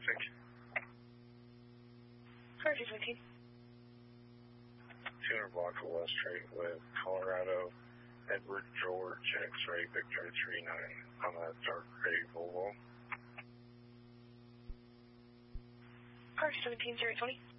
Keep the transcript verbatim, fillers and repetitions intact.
Thank you. Car two seventeen. two hundred block of West Street with Colorado, Edward George, X-ray, Victor three nine on a dark gray Volvo. Car two seventeen, zero twenty.